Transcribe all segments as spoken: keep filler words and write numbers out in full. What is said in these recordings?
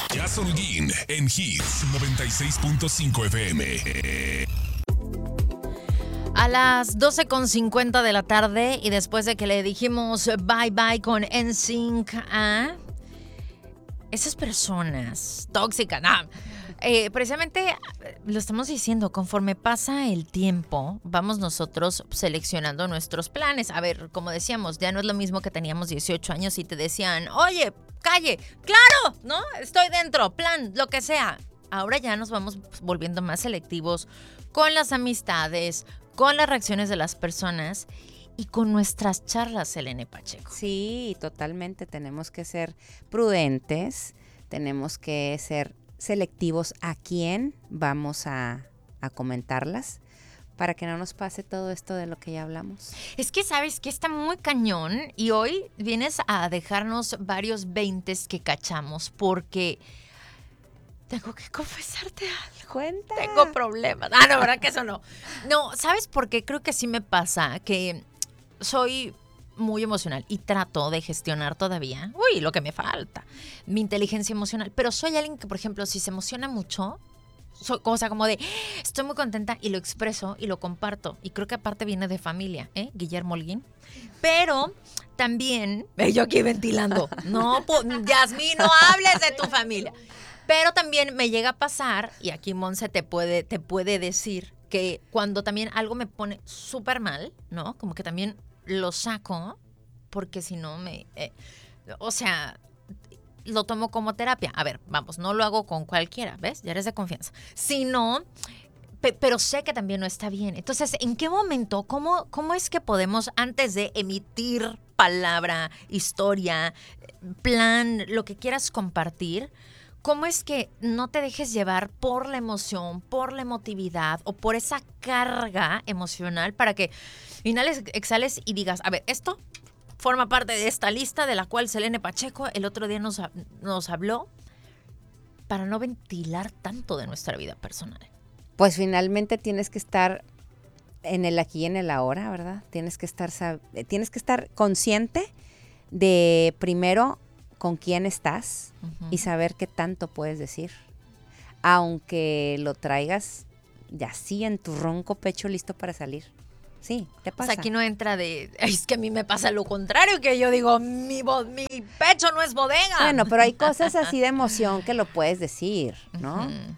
Jason Holguín en Hits noventa y seis punto cinco F M. A las doce con cincuenta de la tarde y después de que le dijimos bye bye con N Sync a esas personas tóxicas, no, eh, precisamente lo estamos diciendo, conforme pasa el tiempo, vamos nosotros seleccionando nuestros planes. A ver, como decíamos, ya no es lo mismo que teníamos dieciocho años y te decían, oye, calle, claro, ¿no? Estoy dentro, plan, lo que sea. Ahora ya nos vamos volviendo más selectivos con las amistades, con las reacciones de las personas y con nuestras charlas, Selene Pacheco. Sí, totalmente. Tenemos que ser prudentes, tenemos que ser selectivos a quién vamos a, a comentarlas para que no nos pase todo esto de lo que ya hablamos. Es que sabes que está muy cañón y hoy vienes a dejarnos varios veintes que cachamos porque tengo que confesarte algo. Cuenta. Tengo problemas. Ah, no, ¿verdad que eso no? No, ¿sabes por qué? Creo que sí me pasa que soy muy emocional y trato de gestionar todavía, uy, lo que me falta, mi inteligencia emocional. Pero soy alguien que, por ejemplo, si se emociona mucho, soy cosa como de, estoy muy contenta y lo expreso y lo comparto. Y creo que aparte viene de familia, ¿eh? Guillermo Holguín. Pero también, yo aquí ventilando, no, pues, Yasmín, no hables de tu familia. Pero también me llega a pasar, y aquí Monse te puede, te puede decir, que cuando también algo me pone súper mal, ¿no? Como que también lo saco, porque si no me... Eh, o sea, lo tomo como terapia. A ver, vamos, no lo hago con cualquiera, ¿ves? Ya eres de confianza. Sino, pe, pero sé que también no está bien. Entonces, ¿en qué momento, cómo, cómo es que podemos, antes de emitir palabra, historia, plan, lo que quieras compartir, ¿cómo es que no te dejes llevar por la emoción, por la emotividad o por esa carga emocional para que inhales, exhales y digas, a ver, esto forma parte de esta lista de la cual Selene Pacheco el otro día nos, nos habló para no ventilar tanto de nuestra vida personal? Pues finalmente tienes que estar en el aquí y en el ahora, ¿verdad? Tienes que estar, tienes que estar consciente de, primero, con quién estás uh-huh. y saber qué tanto puedes decir. Aunque lo traigas ya así en tu ronco pecho listo para salir. Sí, te pasa. O sea, aquí no entra de, es que a mí me pasa lo contrario, que yo digo, mi, bo- mi pecho no es bodega. Bueno, pero hay cosas así de emoción que lo puedes decir, ¿no? Uh-huh.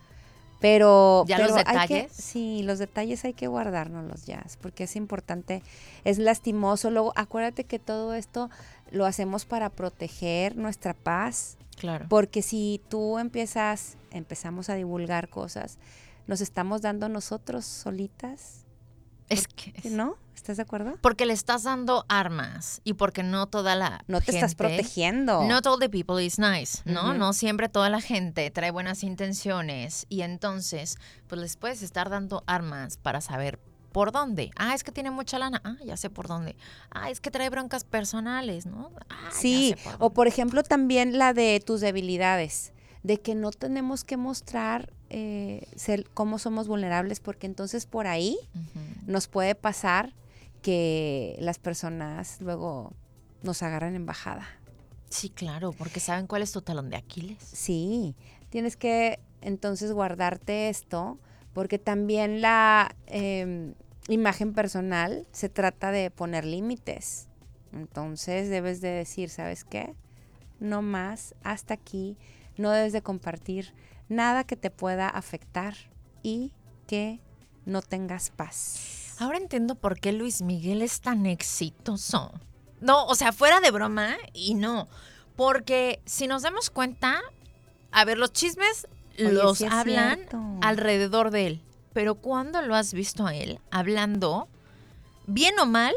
Pero, ¿Ya pero los detalles? Hay que, sí, los detalles hay que guardárnoslos ya, porque es importante, es lastimoso. Luego, acuérdate que todo esto lo hacemos para proteger nuestra paz. Claro. Porque si tú empiezas, empezamos a divulgar cosas, nos estamos dando nosotros solitas. Es que... ¿No? ¿Estás de acuerdo? Porque le estás dando armas y porque no toda la No te gente, estás protegiendo. Not all the people is nice, ¿no? Uh-huh. No siempre toda la gente trae buenas intenciones y entonces pues les puedes estar dando armas para saber por dónde. Ah, es que tiene mucha lana. Ah, ya sé por dónde. Ah, es que trae broncas personales, ¿no? Ah, sí, ya sé por dónde. O por ejemplo también la de tus debilidades, de que no tenemos que mostrar eh, ser, cómo somos vulnerables, porque entonces por ahí uh-huh. nos puede pasar que las personas luego nos agarran en bajada. Sí, claro, porque saben cuál es tu talón de Aquiles. Sí, tienes que entonces guardarte esto, porque también la eh, imagen personal se trata de poner límites. Entonces debes de decir, ¿sabes qué? No más, hasta aquí. No debes de compartir nada que te pueda afectar y que no tengas paz. Ahora entiendo por qué Luis Miguel es tan exitoso. No, o sea, fuera de broma y no. Porque si nos damos cuenta, a ver, los chismes Oye, los sí hablan cierto. alrededor de él. Pero ¿cuándo lo has visto a él hablando, bien o mal,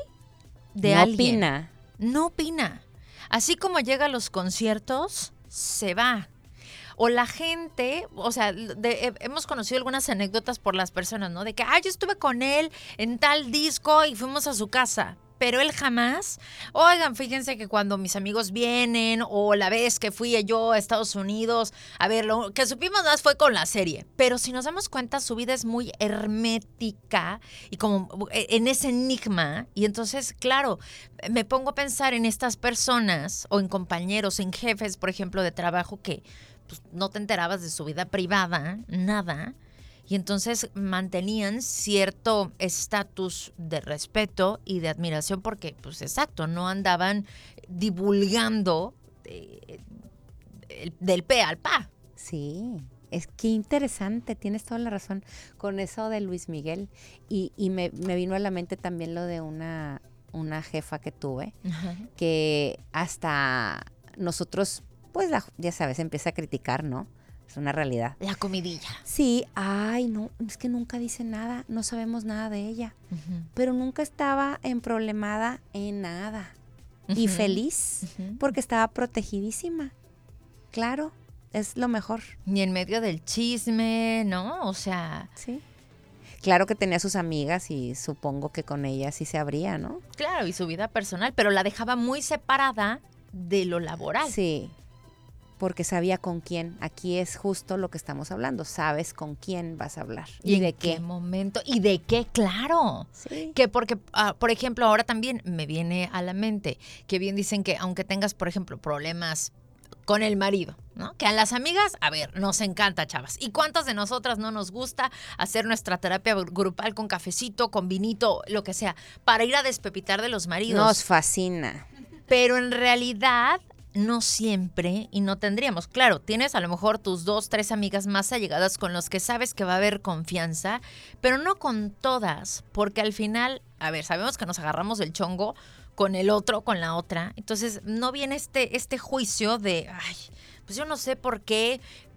de no alguien? No opina. No opina. Así como llega a los conciertos, se va. O la gente, o sea, de, hemos conocido algunas anécdotas por las personas, ¿no? De que, ah, yo estuve con él en tal disco y fuimos a su casa. Pero él jamás, oigan, fíjense que cuando mis amigos vienen o la vez que fui yo a Estados Unidos, a ver, lo que supimos más fue con la serie. Pero si nos damos cuenta, su vida es muy hermética y como en ese enigma. Y entonces, claro, me pongo a pensar en estas personas o en compañeros, en jefes, por ejemplo, de trabajo que pues, no te enterabas de su vida privada, nada. Y entonces mantenían cierto estatus de respeto y de admiración porque, pues exacto, no andaban divulgando eh, el, del pe al pa. Sí, es que interesante, tienes toda la razón con eso de Luis Miguel. Y, y me, me vino a la mente también lo de una, una jefa que tuve, Ajá. que hasta nosotros, pues la, ya sabes, empieza a criticar, ¿no? Es una realidad. La comidilla. Sí, ay, no, es que nunca dice nada, no sabemos nada de ella. Uh-huh. Pero nunca estaba emproblemada en nada. Uh-huh. Y feliz, Uh-huh. porque estaba protegidísima. Claro, es lo mejor. Y en medio del chisme, ¿no? O sea, Sí. Claro que tenía sus amigas y supongo que con ellas sí se abría, ¿no? claro, y su vida personal, pero la dejaba muy separada de lo laboral. Sí, porque sabía con quién. Aquí es justo lo que estamos hablando. Sabes con quién vas a hablar. ¿Y, ¿Y de en qué? qué momento? ¿Y de qué? Claro. Sí. Que porque, uh, por ejemplo, ahora también me viene a la mente que bien dicen que aunque tengas, por ejemplo, problemas con el marido, ¿no? Que a las amigas, a ver, nos encanta, chavas. ¿Y cuántas de nosotras no nos gusta hacer nuestra terapia grupal con cafecito, con vinito, lo que sea, para ir a despepitar de los maridos? Nos fascina. Pero en realidad no siempre y no tendríamos. Claro, tienes a lo mejor tus dos, tres amigas más allegadas con los que sabes que va a haber confianza, pero no con todas, porque al final, a ver, sabemos que nos agarramos el chongo con el otro, con la otra. Entonces no viene este, este juicio de, ay, pues yo no sé por qué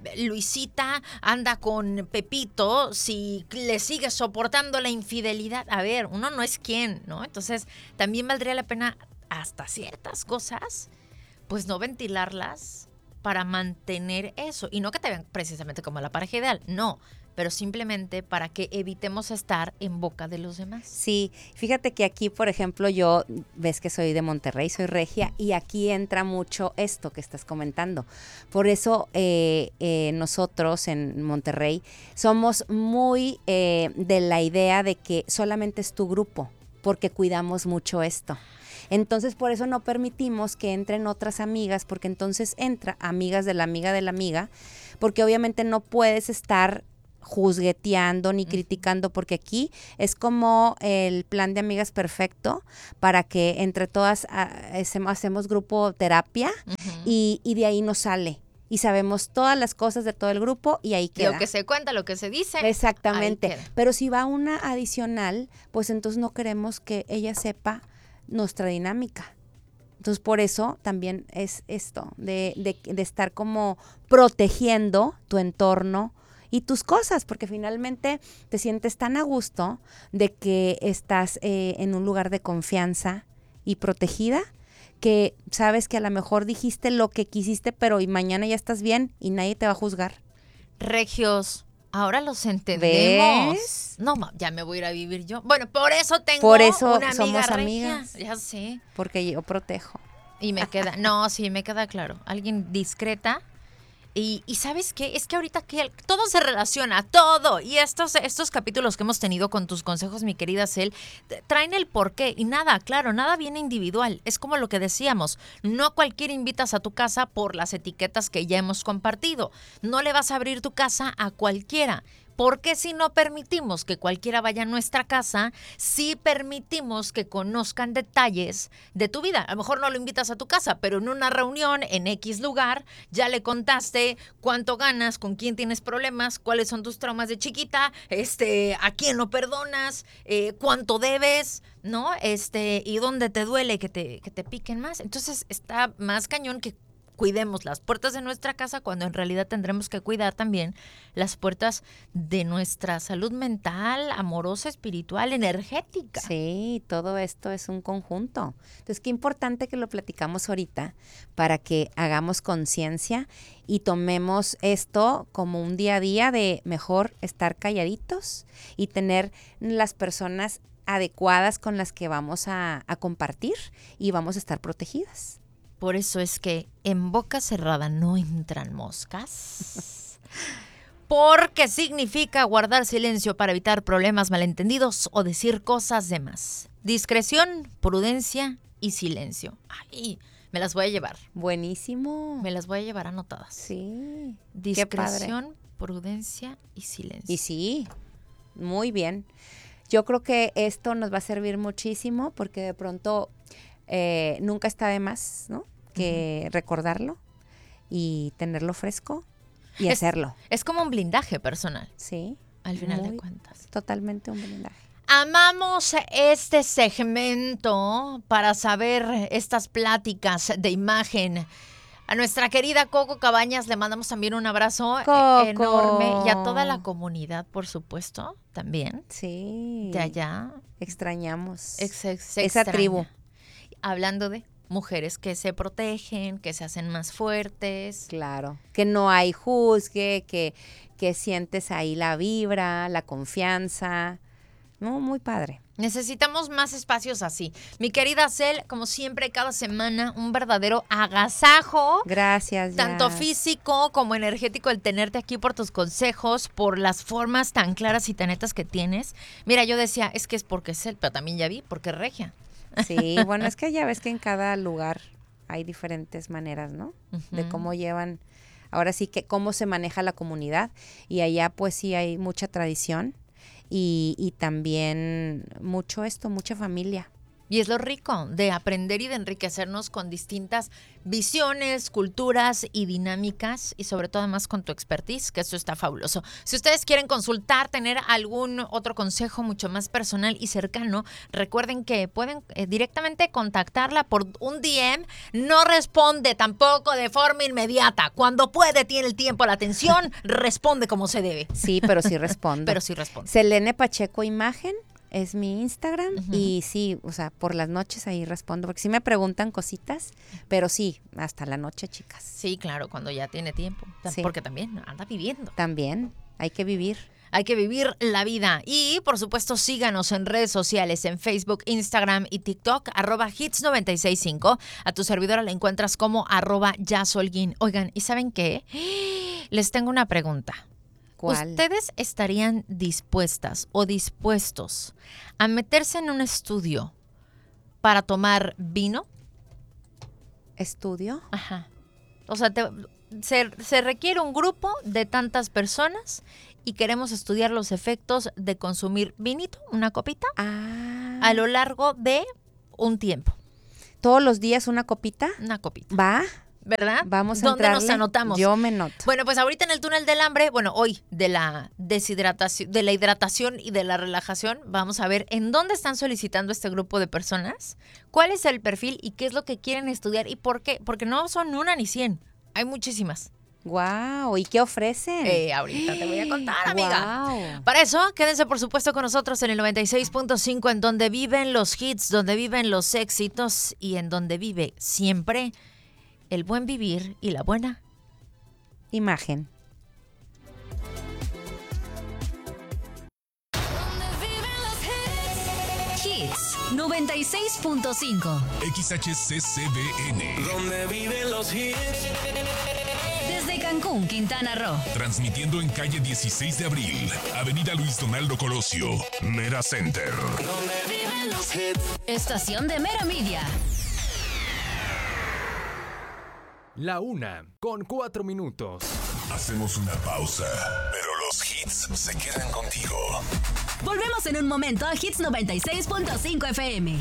Luisita anda con Pepito si le sigue soportando la infidelidad. A ver, uno no es quien, ¿no? Entonces también valdría la pena hasta ciertas cosas, pues no ventilarlas para mantener eso. Y no que te vean precisamente como la pareja ideal, no, pero simplemente para que evitemos estar en boca de los demás. Sí, fíjate que aquí, por ejemplo, yo, ves que soy de Monterrey, soy regia, y aquí entra mucho esto que estás comentando. Por eso eh, eh, nosotros en Monterrey somos muy eh, de la idea de que solamente es tu grupo, porque cuidamos mucho esto. Entonces, por eso no permitimos que entren otras amigas, porque entonces entra amigas de la amiga de la amiga, porque obviamente no puedes estar juzgueteando ni criticando, porque aquí es como el plan de amigas perfecto para que entre todas hacemos, hacemos grupo terapia uh-huh. y, y de ahí nos sale. Y sabemos todas las cosas de todo el grupo y ahí queda. Lo que se cuenta, lo que se dice. Exactamente. Pero si va una adicional, pues entonces no queremos que ella sepa nuestra dinámica. Entonces, por eso también es esto, de, de, de estar como protegiendo tu entorno y tus cosas, porque finalmente te sientes tan a gusto de que estás eh, en un lugar de confianza y protegida, que sabes que a lo mejor dijiste lo que quisiste, pero y mañana ya estás bien y nadie te va a juzgar. Regios, ahora los entendemos. ¿Ves? No, ya me voy a ir a vivir yo. Bueno, por eso tengo por eso una amiga somos regia. Amigas. Ya sé. Porque yo protejo. Y me queda, no, sí, me queda claro. Alguien discreta. Y, y ¿sabes qué? Es que ahorita que todo se relaciona, todo. Y estos, estos capítulos que hemos tenido con tus consejos, mi querida Cel, traen el porqué. Y nada, claro, nada viene individual. Es como lo que decíamos. No a cualquiera invitas a tu casa por las etiquetas que ya hemos compartido. No le vas a abrir tu casa a cualquiera. ¿Por qué si no permitimos que cualquiera vaya a nuestra casa? Si permitimos que conozcan detalles de tu vida. A lo mejor no lo invitas a tu casa, pero en una reunión en X lugar ya le contaste cuánto ganas, con quién tienes problemas, cuáles son tus traumas de chiquita, este, a quién no perdonas, eh, cuánto debes, ¿no? Este, y dónde te duele que te, que te piquen más. Entonces está más cañón que cuidemos las puertas de nuestra casa cuando en realidad tendremos que cuidar también las puertas de nuestra salud mental, amorosa, espiritual, energética. Sí, todo esto es un conjunto. Entonces, qué importante que lo platicamos ahorita para que hagamos conciencia y tomemos esto como un día a día de mejor estar calladitos y tener las personas adecuadas con las que vamos a, a compartir y vamos a estar protegidas. Por eso es que en boca cerrada no entran moscas. Porque significa guardar silencio para evitar problemas malentendidos o decir cosas de más. Discreción, prudencia y silencio. Ay, me las voy a llevar. Buenísimo. Me las voy a llevar anotadas. Sí. Discreción, prudencia y silencio. Y sí, muy bien. Yo creo que esto nos va a servir muchísimo porque de pronto eh, nunca está de más, ¿no? Que uh-huh. recordarlo y tenerlo fresco y es, hacerlo. Es como un blindaje personal. Sí. Al final de cuentas. Totalmente un blindaje. Amamos este segmento para saber estas pláticas de imagen. A nuestra querida Coco Cabañas le mandamos también un abrazo Coco. enorme. Y a toda la comunidad, por supuesto, también. Sí. De allá. Extrañamos. Ex, ex, esa extraña. tribu. Hablando de mujeres que se protegen, que se hacen más fuertes. Claro. Que no hay juzgue, que, que sientes ahí la vibra, la confianza. No, muy padre. Necesitamos más espacios así. Mi querida Cel, como siempre, cada semana, un verdadero agasajo. Gracias. Tanto ya. físico como energético, el tenerte aquí por tus consejos, por las formas tan claras y tan netas que tienes. Mira, yo decía, es que es porque es Cel, pero también ya vi, porque es regia. Sí, bueno, es que ya ves que en cada lugar hay diferentes maneras, ¿no? Uh-huh. De cómo llevan, ahora sí que cómo se maneja la comunidad. Y allá pues sí hay mucha tradición. Y, y también mucho esto, mucha familia. Y es lo rico de aprender y de enriquecernos con distintas visiones, culturas y dinámicas y sobre todo además con tu expertise, que esto está fabuloso. Si ustedes quieren consultar, tener algún otro consejo mucho más personal y cercano, recuerden que pueden eh, directamente contactarla por un D M. No responde tampoco de forma inmediata. Cuando puede, tiene el tiempo, la atención, responde como se debe. Sí, pero sí respondo. Pero sí responde. Selene Pacheco Imagen. Es mi Instagram uh-huh. y sí, o sea, por las noches ahí respondo, porque sí me preguntan cositas, pero sí, hasta la noche, chicas. Sí, claro, cuando ya tiene tiempo, sí. Porque también anda viviendo. También, hay que vivir. Hay que vivir la vida. Y, por supuesto, síganos en redes sociales, en Facebook, Instagram y TikTok, arroba hits noventa y seis punto cinco. A tu servidora la encuentras como arroba yasolguin. Oigan, ¿y saben qué? Les tengo una pregunta. ¿Cuál? ¿Ustedes estarían dispuestas o dispuestos a meterse en un estudio para tomar vino? ¿Estudio? Ajá. O sea, te, se, se requiere un grupo de tantas personas y queremos estudiar los efectos de consumir vinito, una copita, ah. a lo largo de un tiempo. ¿Todos los días una copita? Una copita. ¿Va? ¿Verdad? Vamos a ¿Dónde entrarle? nos anotamos? Yo me noto. Bueno, pues ahorita en el túnel del hambre, bueno, hoy de la deshidratación, de la hidratación y de la relajación, vamos a ver en dónde están solicitando este grupo de personas, cuál es el perfil y qué es lo que quieren estudiar y por qué, porque no son una ni cien, hay muchísimas. Wow, ¿y qué ofrecen? Eh, ahorita te voy a contar, amiga. Wow. Para eso, quédense por supuesto con nosotros en el noventa y seis punto cinco, en donde viven los hits, donde viven los éxitos y en donde vive siempre el buen vivir y la buena imagen. Hits noventa y seis punto cinco. X H C C B N. Donde viven los hits. Desde Cancún, Quintana Roo. Transmitiendo en calle dieciséis de abril, Avenida Luis Donaldo Colosio, Mera Center. Donde viven los hits. Estación de Mera Media. La una, con cuatro minutos. Hacemos una pausa, pero los hits se quedan contigo. Volvemos en un momento a Hits noventa y seis punto cinco F M.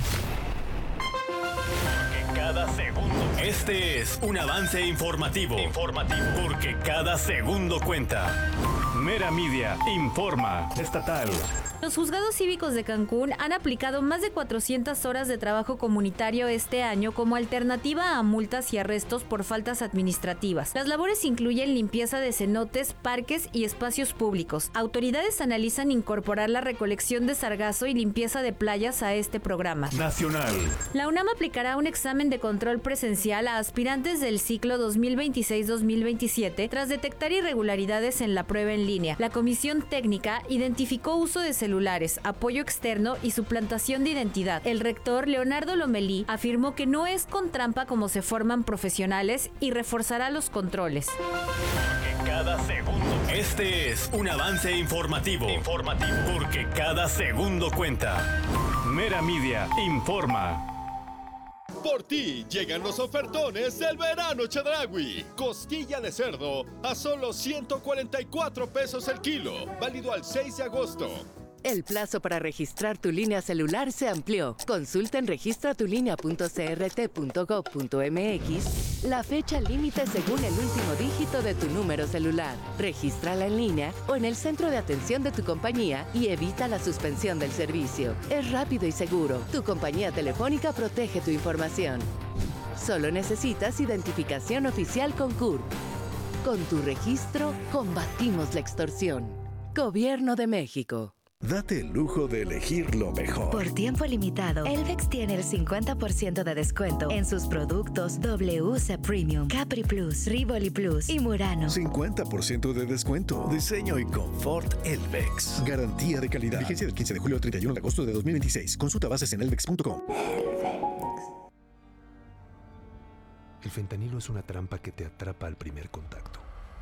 Porque cada segundo. Este es un avance informativo. Informativo. Porque cada segundo cuenta. Mera Media informa. Estatal. Los juzgados cívicos de Cancún han aplicado más de cuatrocientas horas de trabajo comunitario este año como alternativa a multas y arrestos por faltas administrativas. Las labores incluyen limpieza de cenotes, parques y espacios públicos. Autoridades analizan incorporar la recolección de sargazo y limpieza de playas a este programa. Nacional. La UNAM aplicará un examen de control presencial a aspirantes del ciclo dos mil veintiséis dos mil veintisiete tras detectar irregularidades en la prueba en línea. La comisión técnica identificó uso de celulares, apoyo externo y suplantación de identidad. El rector Leonardo Lomelí afirmó que no es con trampa como se forman profesionales y reforzará los controles. Porque cada segundo. Este es un avance informativo. Informativo. Porque cada segundo cuenta. Mera Media informa. Por ti llegan los ofertones del verano Chedraui. Costilla de cerdo a solo ciento cuarenta y cuatro pesos el kilo. Válido al seis de agosto. El plazo para registrar tu línea celular se amplió. Consulta en registra tu línea punto c r t punto gov punto m x la fecha límite según el último dígito de tu número celular. Regístrala en línea o en el centro de atención de tu compañía y evita la suspensión del servicio. Es rápido y seguro. Tu compañía telefónica protege tu información. Solo necesitas identificación oficial con C U R P. Con tu registro, combatimos la extorsión. Gobierno de México. Date el lujo de elegir lo mejor. Por tiempo limitado, Elvex tiene el cincuenta por ciento de descuento en sus productos W C Premium, Capri Plus, Rivoli Plus y Murano. cincuenta por ciento de descuento. Diseño y confort Elvex. Garantía de calidad. Vigencia del quince de julio al treinta y uno de agosto de dos mil veintiséis. Consulta bases en elvex punto com. El fentanilo es una trampa que te atrapa al primer contacto.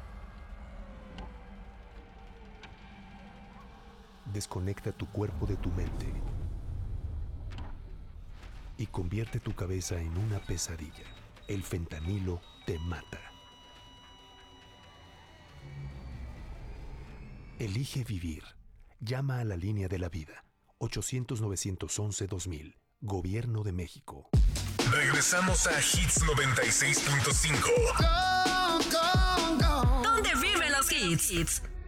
Desconecta tu cuerpo de tu mente y convierte tu cabeza en una pesadilla. El fentanilo te mata. Elige vivir. Llama a la línea de la vida. ochocientos, novecientos once, dos mil. Gobierno de México. Regresamos a Hits noventa y seis punto cinco. ¿Dónde viven los hits?